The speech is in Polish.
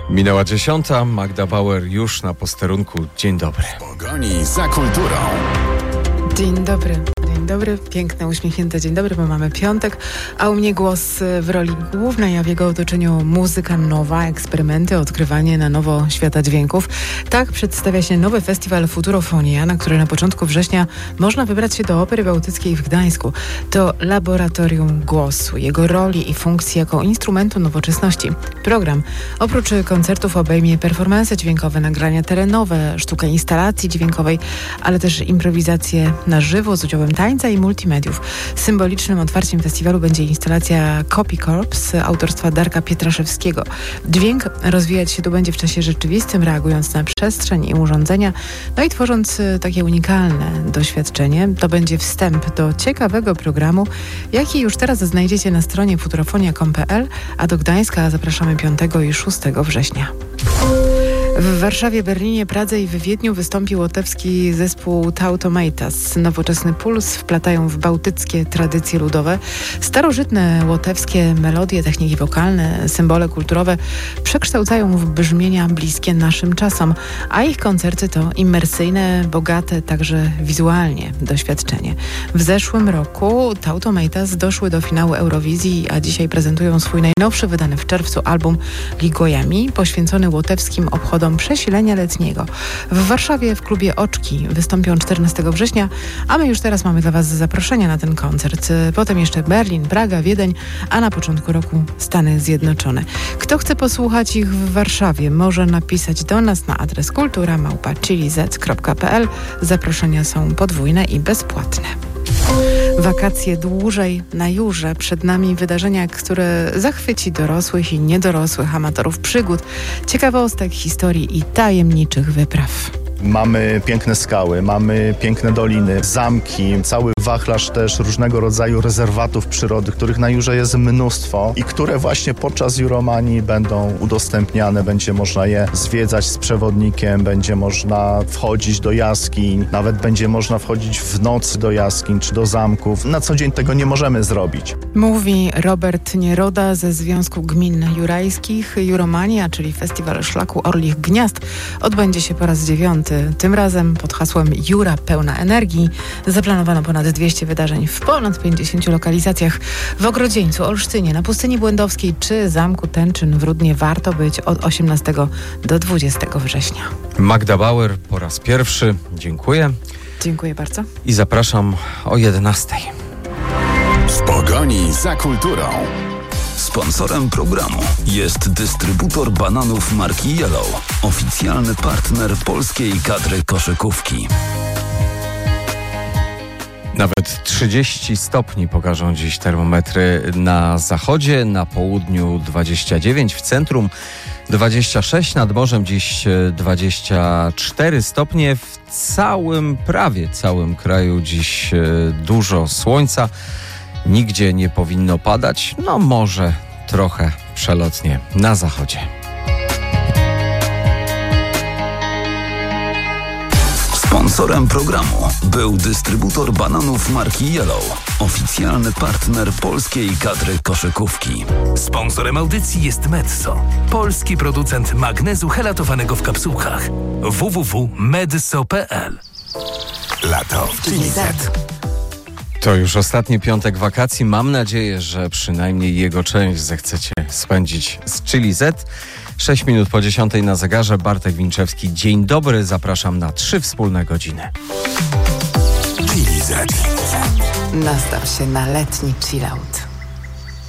Minęła 10, Magda Bauer już na posterunku. Dzień dobry. W pogoni za kulturą. Dzień dobry. Dzień dobry, piękne, uśmiechnięte dzień dobry, bo mamy piątek, a u mnie głos w roli głównej, a w jego otoczeniu muzyka nowa, eksperymenty, odkrywanie na nowo świata dźwięków. Tak przedstawia się nowy festiwal Futurofonia, na który na początku września można wybrać się do Opery Bałtyckiej w Gdańsku. To laboratorium głosu, jego roli i funkcji jako instrumentu nowoczesności. Program oprócz koncertów obejmie performanse dźwiękowe, nagrania terenowe, sztukę instalacji dźwiękowej, ale też improwizację na żywo z udziałem tańca i multimediów. Symbolicznym otwarciem festiwalu będzie instalacja Copy Corps autorstwa Darka Pietraszewskiego. Dźwięk rozwijać się tu będzie w czasie rzeczywistym, reagując na przestrzeń i urządzenia, no i tworząc takie unikalne doświadczenie. To będzie wstęp do ciekawego programu, jaki już teraz znajdziecie na stronie futurofonia.com.pl, a do Gdańska zapraszamy 5 i 6 września. W Warszawie, Berlinie, Pradze i w Wiedniu wystąpi łotewski zespół Tautomatas. Nowoczesny puls wplatają w bałtyckie tradycje ludowe. Starożytne łotewskie melodie, techniki wokalne, symbole kulturowe przekształcają w brzmienia bliskie naszym czasom, a ich koncerty to imersyjne, bogate także wizualnie doświadczenie. W zeszłym roku Tautomatas doszły do finału Eurowizji, a dzisiaj prezentują swój najnowszy, wydany w czerwcu album Ligojami, poświęcony łotewskim obchodom przesilenia letniego. W Warszawie w klubie Oczki wystąpią 14 września, a my już teraz mamy dla Was zaproszenia na ten koncert. Potem jeszcze Berlin, Praga, Wiedeń, a na początku roku Stany Zjednoczone. Kto chce posłuchać ich w Warszawie, może napisać do nas na adres kultura@chiliz.pl. Zaproszenia są podwójne i bezpłatne. Wakacje dłużej na Jurze. Przed nami wydarzenia, które zachwyci dorosłych i niedorosłych amatorów przygód, ciekawostek, historii i tajemniczych wypraw. Mamy piękne skały, mamy piękne doliny, zamki, cały wachlarz też różnego rodzaju rezerwatów przyrody, których na Jurze jest mnóstwo i które właśnie podczas Juromanii będą udostępniane. Będzie można je zwiedzać z przewodnikiem, będzie można wchodzić do jaskiń, nawet będzie można wchodzić w nocy do jaskiń czy do zamków. Na co dzień tego nie możemy zrobić. Mówi Robert Nieroda ze Związku Gmin Jurajskich. Juromania, czyli Festiwal Szlaku Orlich Gniazd, odbędzie się po raz 9. Tym razem pod hasłem Jura pełna energii zaplanowano ponad 200 wydarzeń w ponad 50 lokalizacjach. W Ogrodzieńcu, Olsztynie, na Pustyni Błędowskiej czy Zamku Tęczyn w Rudnie warto być od 18 do 20 września. Magda Bauer po raz pierwszy. Dziękuję. Dziękuję bardzo. I zapraszam o 11. W pogoni za kulturą. Sponsorem programu jest dystrybutor bananów marki Yellow, oficjalny partner polskiej kadry koszykówki. Nawet 30 stopni pokażą dziś termometry na zachodzie, na południu 29, w centrum 26, nad morzem dziś 24 stopnie. W prawie całym kraju dziś dużo słońca. Nigdzie nie powinno padać, no może trochę przelotnie na zachodzie. Sponsorem programu był dystrybutor bananów marki Yellow, oficjalny partner polskiej kadry koszykówki. Sponsorem audycji jest Medso, polski producent magnezu helatowanego w kapsułkach. www.medso.pl. Lato w Chiliz. To już ostatni piątek wakacji. Mam nadzieję, że przynajmniej jego część zechcecie spędzić z Chiliz. 6 minut po 10 na zegarze. Bartek Winczewski. Dzień dobry. Zapraszam na 3 wspólne godziny. Chiliz. Nastaw się na letni chillout.